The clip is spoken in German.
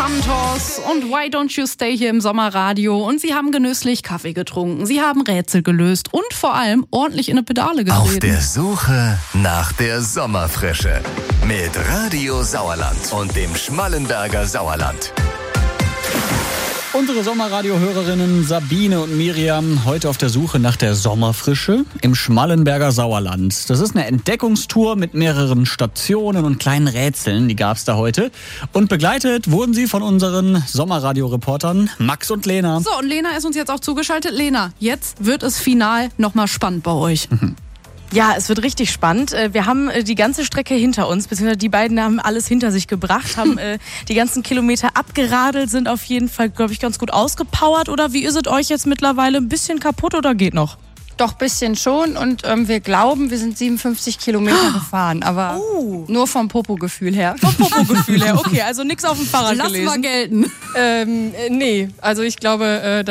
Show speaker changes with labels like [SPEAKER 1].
[SPEAKER 1] Santos und Why Don't You Stay hier im Sommerradio. Und sie haben genüsslich Kaffee getrunken, sie haben Rätsel gelöst und vor allem ordentlich in eine Pedale getreten.
[SPEAKER 2] Auf der Suche nach der Sommerfrische mit Radio Sauerland und dem Schmallenberger Sauerland.
[SPEAKER 3] Unsere Sommerradio-Hörerinnen Sabine und Miriam heute auf der Suche nach der Sommerfrische im Schmallenberger Sauerland. Das ist eine Entdeckungstour mit mehreren Stationen und kleinen Rätseln, die gab's da heute. Und begleitet wurden sie von unseren Sommerradio-Reportern Max und Lena.
[SPEAKER 1] So, und Lena ist uns jetzt auch zugeschaltet. Lena, jetzt wird es final nochmal spannend bei euch.
[SPEAKER 4] Ja, es wird richtig spannend. Wir haben die ganze Strecke hinter uns, beziehungsweise die beiden haben alles hinter sich gebracht, haben die ganzen Kilometer abgeradelt, sind auf jeden Fall, glaube ich, ganz gut ausgepowert. Oder wie ist es euch jetzt mittlerweile? Ein bisschen kaputt oder geht noch?
[SPEAKER 5] Doch, ein bisschen schon und wir glauben, wir sind 57 Kilometer gefahren, aber nur vom Popo-Gefühl her.
[SPEAKER 4] Vom Popo-Gefühl her, okay, also nichts auf dem Fahrrad
[SPEAKER 1] Lass
[SPEAKER 4] gelesen.
[SPEAKER 1] mal gelten.
[SPEAKER 5] Nee, also ich glaube,